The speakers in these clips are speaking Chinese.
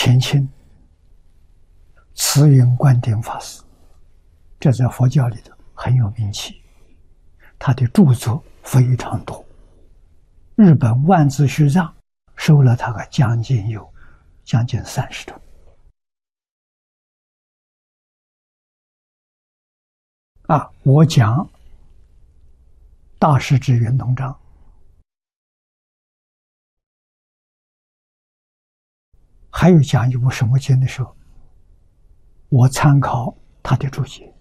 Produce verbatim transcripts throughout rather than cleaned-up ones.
前清慈云观顶法师，这在佛教里头很有名气，他的著作非常多。日本万字虚藏收了他个将近有将近三十种。啊，我讲大师之圆通章，还有讲一部什么经的时候，我参考他的注解，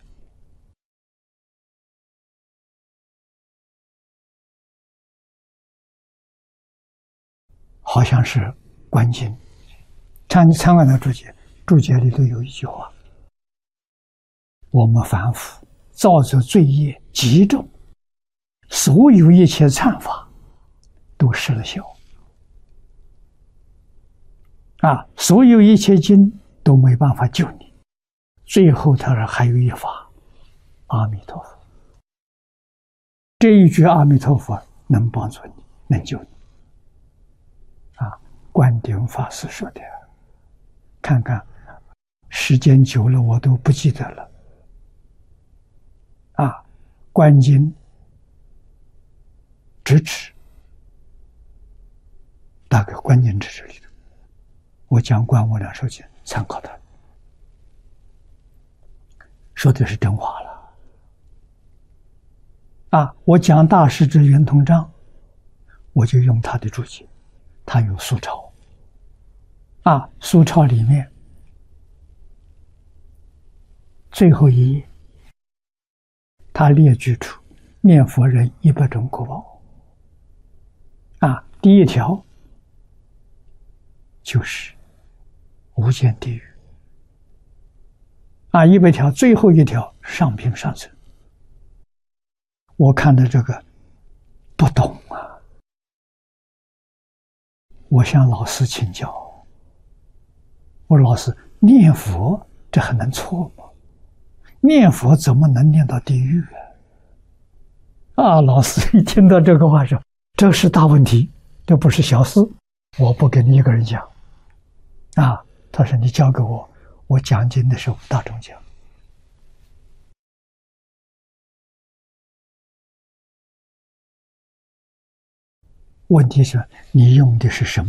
好像是观经。参参考的注解，注解里头有一句话：我们凡夫造作罪业极重，所有一切忏法都失了效啊！所有一切经都没办法救你。最后他说还有一法，阿弥陀佛。这一句阿弥陀佛能帮助你，能救你啊！观顶法师说的，看看时间久了我都不记得了啊！观经直指，大概观经直指里头，我讲观无量寿经参考他，说的是真话了啊！我讲大师之圆通章，我就用他的注解，他有苏钞啊，苏钞里面最后一页，他列举出念佛人一百种果报啊，第一条就是无间地狱啊，一百条最后一条上品上层。我看到这个不懂啊，我向老师请教，我说老师，念佛这还能错吗？念佛怎么能念到地狱啊？啊，老师一听到这个话说，这是大问题，这不是小事，我不跟你一个人讲啊。他说你交给我，我讲经的时候大众讲。问题是你用的是什么